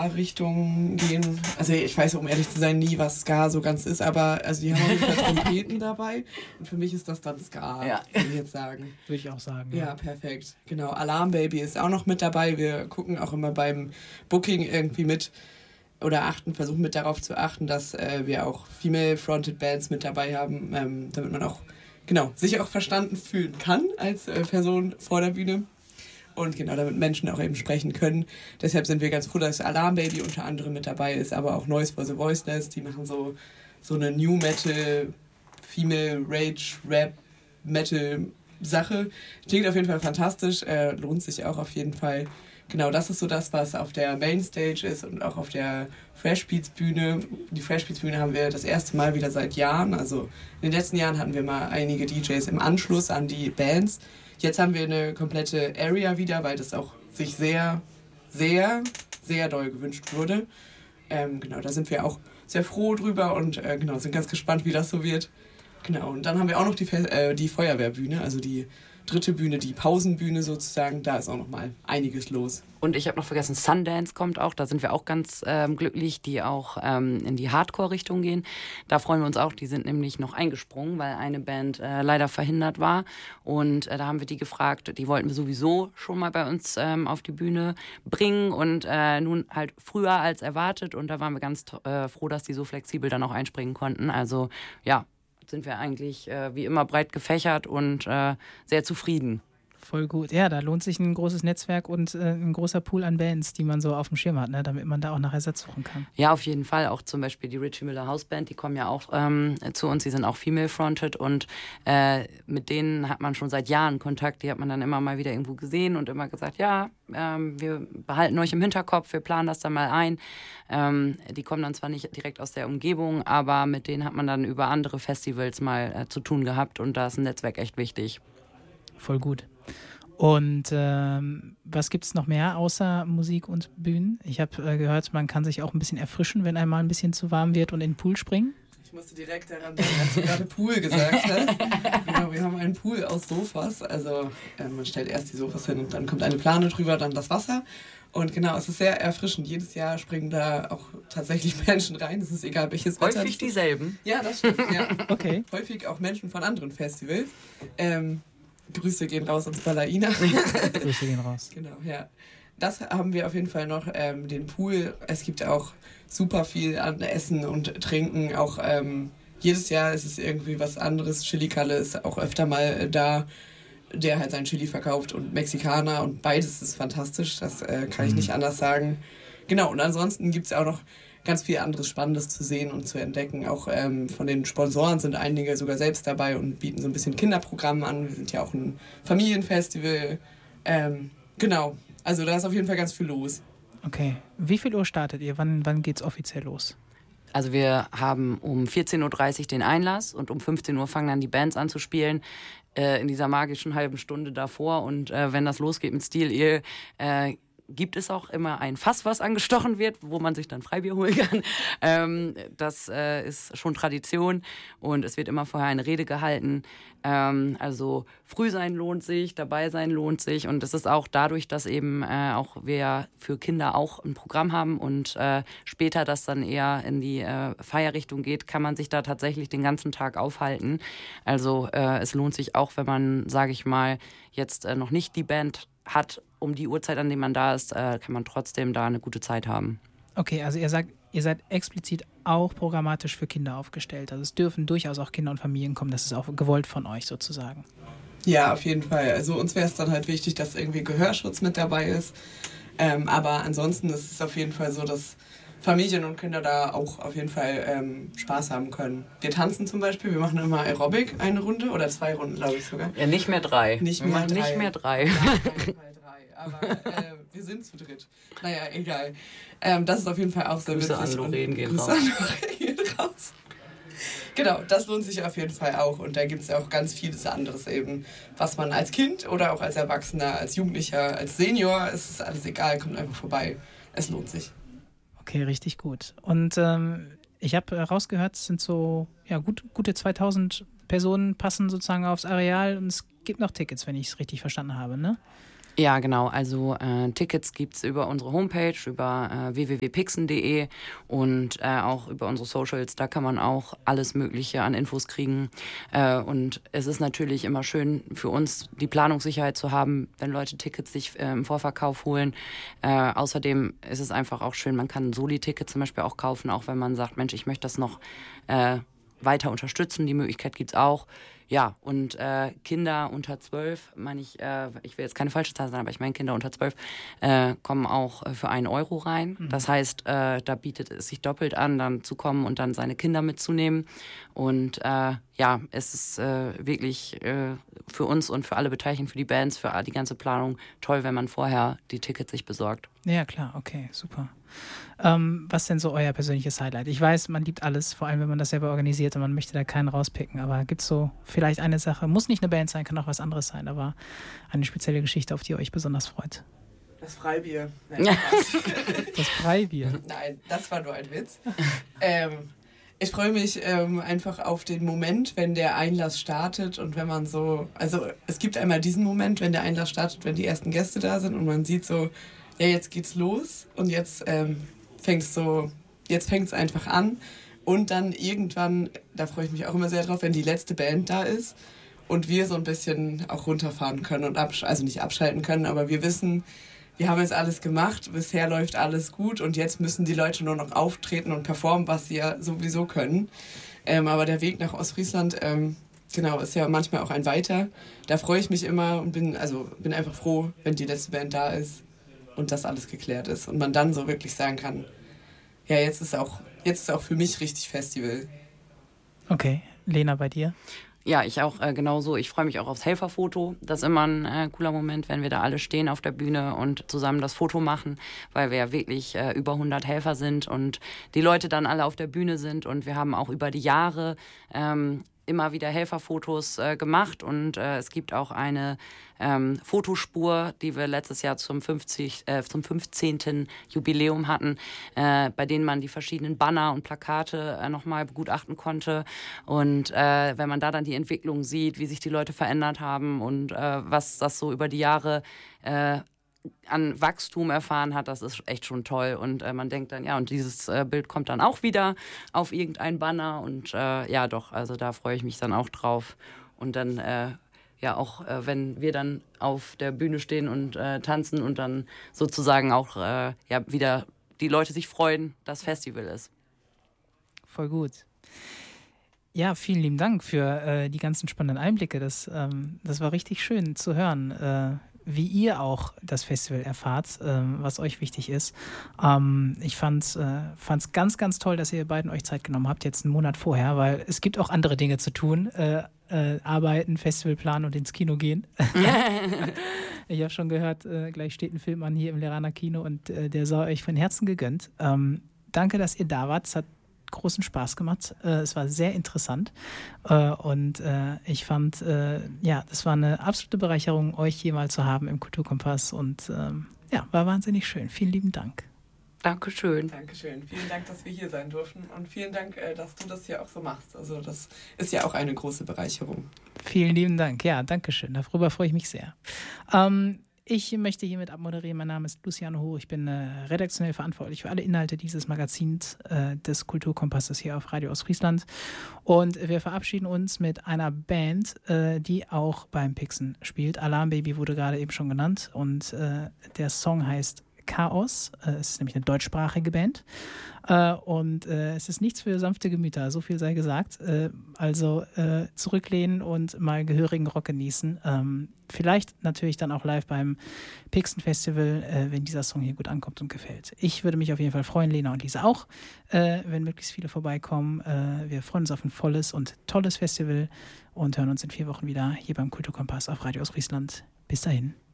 Ska-Richtung gehen. Also ich weiß, um ehrlich zu sein, nie, was Ska so ganz ist, aber also die haben auf jeden Fall Trompeten dabei und für mich ist das dann Ska, würde ich jetzt sagen. Würde ich auch sagen. Ja, perfekt. Genau, Alarm Baby ist auch noch mit dabei. Wir gucken auch immer beim Booking irgendwie mit oder versuchen mit darauf zu achten, dass wir auch Female-Fronted Bands mit dabei haben, damit man auch, sich auch verstanden fühlen kann als Person vor der Bühne. Und damit Menschen auch eben sprechen können. Deshalb sind wir ganz froh, dass Alarm Baby unter anderem mit dabei ist, aber auch Noise for the Voiceless. Die machen so eine New Metal, Female Rage, Rap, Metal Sache. Klingt auf jeden Fall fantastisch, lohnt sich auch auf jeden Fall. Genau, das ist so das, was auf der Mainstage ist und auch auf der Fresh Beats Bühne. Die Fresh Beats Bühne haben wir das erste Mal wieder seit Jahren. Also in den letzten Jahren hatten wir mal einige DJs im Anschluss an die Bands. Jetzt haben wir eine komplette Area wieder, weil das auch sich sehr, sehr, sehr doll gewünscht wurde. Da sind wir auch sehr froh drüber und sind ganz gespannt, wie das so wird. Genau, und dann haben wir auch noch die Feuerwehrbühne, also die dritte Bühne, die Pausenbühne sozusagen. Da ist auch noch mal einiges los. Und ich habe noch vergessen, Sundance kommt auch. Da sind wir auch ganz glücklich, die auch in die Hardcore-Richtung gehen. Da freuen wir uns auch. Die sind nämlich noch eingesprungen, weil eine Band leider verhindert war. Und da haben wir die gefragt. Die wollten wir sowieso schon mal bei uns auf die Bühne bringen. Und nun halt früher als erwartet. Und da waren wir ganz froh, dass die so flexibel dann auch einspringen konnten. Also ja, sind wir eigentlich wie immer breit gefächert und sehr zufrieden. Voll gut. Ja, da lohnt sich ein großes Netzwerk und ein großer Pool an Bands, die man so auf dem Schirm hat, ne, damit man da auch nach Ersatz suchen kann. Ja, auf jeden Fall. Auch zum Beispiel die Richie Miller House Band, die kommen ja auch zu uns, die sind auch female-fronted und mit denen hat man schon seit Jahren Kontakt. Die hat man dann immer mal wieder irgendwo gesehen und immer gesagt, ja, wir behalten euch im Hinterkopf, wir planen das dann mal ein. Die kommen dann zwar nicht direkt aus der Umgebung, aber mit denen hat man dann über andere Festivals mal zu tun gehabt und da ist ein Netzwerk echt wichtig. Voll gut. Und was gibt es noch mehr außer Musik und Bühnen? Ich habe gehört, man kann sich auch ein bisschen erfrischen, wenn einmal ein bisschen zu warm wird und in den Pool springen. Ich musste direkt daran denken, als du gerade Pool gesagt hast. Genau, wir haben einen Pool aus Sofas. Also man stellt erst die Sofas hin und dann kommt eine Plane drüber, dann das Wasser. Und genau, es ist sehr erfrischend. Jedes Jahr springen da auch tatsächlich Menschen rein. Es ist egal, welches Wetter. Häufig dieselben? Ja, das stimmt. Ja. Okay. Häufig auch Menschen von anderen Festivals. Grüße gehen raus ans Balaina. Grüße gehen raus. Genau, ja. Das haben wir auf jeden Fall noch, den Pool. Es gibt auch super viel an Essen und Trinken. Auch jedes Jahr ist es irgendwie was anderes. Chili Kalle ist auch öfter mal da, der halt sein Chili verkauft und Mexikaner und beides ist fantastisch. Das kann ich nicht anders sagen. Genau, und ansonsten gibt es auch noch ganz viel anderes Spannendes zu sehen und zu entdecken. Auch von den Sponsoren sind einige sogar selbst dabei und bieten so ein bisschen Kinderprogramm an. Wir sind ja auch ein Familienfestival. Genau, also da ist auf jeden Fall ganz viel los. Okay, wie viel Uhr startet ihr? Wann geht's offiziell los? Also wir haben um 14.30 Uhr den Einlass und um 15 Uhr fangen dann die Bands an zu spielen in dieser magischen halben Stunde davor. Und wenn das losgeht mit Steel Eel, gibt es auch immer ein Fass, was angestochen wird, wo man sich dann Freibier holen kann. Das ist schon Tradition und es wird immer vorher eine Rede gehalten. Also früh sein lohnt sich, dabei sein lohnt sich und es ist auch dadurch, dass eben auch wir für Kinder auch ein Programm haben und später das dann eher in die Feierrichtung geht, kann man sich da tatsächlich den ganzen Tag aufhalten. Also es lohnt sich auch, wenn man, sage ich mal, jetzt noch nicht die Band hat, um die Uhrzeit, an der man da ist, kann man trotzdem da eine gute Zeit haben. Okay, also ihr sagt, ihr seid explizit auch programmatisch für Kinder aufgestellt. Also es dürfen durchaus auch Kinder und Familien kommen. Das ist auch gewollt von euch sozusagen. Ja, auf jeden Fall. Also uns wäre es dann halt wichtig, dass irgendwie Gehörschutz mit dabei ist. Aber ansonsten ist es auf jeden Fall so, dass Familien und Kinder da auch auf jeden Fall Spaß haben können. Wir tanzen zum Beispiel, wir machen immer Aerobic eine Runde oder 2 Runden, glaube ich sogar. Ja, nicht mehr 3. Nicht mehr 3. Nicht mehr 3. Ja, aber wir sind zu dritt. Naja, egal. Das ist auf jeden Fall auch sehr Grüße witzig. An Lorraine gehen raus. Grüße an Lorraine gehen raus. Genau, das lohnt sich auf jeden Fall auch. Und da gibt es auch ganz vieles anderes eben, was man als Kind oder auch als Erwachsener, als Jugendlicher, als Senior, es ist alles egal, kommt einfach vorbei. Es lohnt sich. Okay, richtig gut. Und ich habe rausgehört, es sind so gute 2000 Personen passen sozusagen aufs Areal und es gibt noch Tickets, wenn ich es richtig verstanden habe, ne? Ja, genau. Also Tickets gibt's über unsere Homepage, über www.pixen.de und auch über unsere Socials. Da kann man auch alles Mögliche an Infos kriegen. Und es ist natürlich immer schön für uns, die Planungssicherheit zu haben, wenn Leute Tickets sich im Vorverkauf holen. Außerdem ist es einfach auch schön, man kann Soli-Tickets zum Beispiel auch kaufen, auch wenn man sagt, Mensch, ich möchte das noch weiter unterstützen. Die Möglichkeit gibt's auch. Ja, und Kinder unter 12, meine ich will jetzt keine falsche Zahl sagen, aber ich meine Kinder unter 12 kommen auch für 1 Euro rein. Das heißt, da bietet es sich doppelt an, dann zu kommen und dann seine Kinder mitzunehmen. Und ja, es ist wirklich für uns und für alle Beteiligten, für die Bands, für die ganze Planung toll, wenn man vorher die Tickets sich besorgt. Ja, klar, okay, super. Was denn so euer persönliches Highlight? Ich weiß, man liebt alles, vor allem wenn man das selber organisiert und man möchte da keinen rauspicken, aber gibt es so vielleicht eine Sache, muss nicht eine Band sein, kann auch was anderes sein, aber eine spezielle Geschichte, auf die ihr euch besonders freut? Das Freibier. Nein, das Freibier? Nein, das war nur ein Witz. Ich freue mich einfach auf den Moment, wenn der Einlass startet und wenn man so, also es gibt einmal diesen Moment, wenn der Einlass startet, wenn die ersten Gäste da sind und man sieht so, ja, jetzt geht's los und jetzt fängt es einfach an und dann irgendwann, da freue ich mich auch immer sehr drauf, wenn die letzte Band da ist und wir so ein bisschen auch runterfahren können und also nicht abschalten können, aber wir wissen, wir haben jetzt alles gemacht, bisher läuft alles gut und jetzt müssen die Leute nur noch auftreten und performen, was sie ja sowieso können. Aber der Weg nach Ostfriesland, genau, ist ja manchmal auch ein weiter. Da freue ich mich immer und bin einfach froh, wenn die letzte Band da ist und das alles geklärt ist und man dann so wirklich sagen kann, ja, jetzt ist auch für mich richtig Festival. Okay, Lena, bei dir? Ja, ich auch genauso. Ich freue mich auch aufs Helferfoto. Das ist immer ein cooler Moment, wenn wir da alle stehen auf der Bühne und zusammen das Foto machen, weil wir ja wirklich über 100 Helfer sind und die Leute dann alle auf der Bühne sind und wir haben auch über die Jahre immer wieder Helferfotos gemacht und es gibt auch eine Fotospur, die wir letztes Jahr zum 15. Jubiläum hatten, bei denen man die verschiedenen Banner und Plakate nochmal begutachten konnte. Und wenn man da dann die Entwicklung sieht, wie sich die Leute verändert haben und was das so über die Jahre an Wachstum erfahren hat, das ist echt schon toll. Und man denkt dann, ja, und dieses Bild kommt dann auch wieder auf irgendein Banner. Und ja, doch, also da freue ich mich dann auch drauf. Und dann, ja, auch wenn wir dann auf der Bühne stehen und tanzen und dann sozusagen auch ja, wieder die Leute sich freuen, dass Festival ist. Voll gut. Ja, vielen lieben Dank für die ganzen spannenden Einblicke. Das war richtig schön zu hören, wie ihr auch das Festival erfahrt, was euch wichtig ist. Ich fand's ganz, ganz toll, dass ihr beiden euch Zeit genommen habt, jetzt einen Monat vorher, weil es gibt auch andere Dinge zu tun. Arbeiten, Festival planen und ins Kino gehen. Ich habe schon gehört, gleich steht ein Film an hier im Leraner Kino und der sei euch von Herzen gegönnt. Danke, dass ihr da wart. Es hat großen Spaß gemacht. Es war sehr interessant und ich fand, ja, das war eine absolute Bereicherung, euch hier mal zu haben im Kulturkompass und ja, war wahnsinnig schön. Vielen lieben Dank. Dankeschön. Dankeschön. Vielen Dank, dass wir hier sein durften und vielen Dank, dass du das hier auch so machst. Also das ist ja auch eine große Bereicherung. Vielen lieben Dank. Ja, Dankeschön. Darüber freue ich mich sehr. Ich möchte hiermit abmoderieren. Mein Name ist Luciano Hoch. Ich bin redaktionell verantwortlich für alle Inhalte dieses Magazins des Kulturkompasses hier auf Radio Ostfriesland. Und wir verabschieden uns mit einer Band, die auch beim Pixen spielt. Alarm Baby wurde gerade eben schon genannt und der Song heißt Chaos. Es ist nämlich eine deutschsprachige Band. Und es ist nichts für sanfte Gemüter, so viel sei gesagt. Also zurücklehnen und mal gehörigen Rock genießen. Vielleicht natürlich dann auch live beim Pixen Festival, wenn dieser Song hier gut ankommt und gefällt. Ich würde mich auf jeden Fall freuen, Lena und Lisa auch, wenn möglichst viele vorbeikommen. Wir freuen uns auf ein volles und tolles Festival und hören uns in 4 Wochen wieder hier beim Kulturkompass auf Radio Ostfriesland. Bis dahin.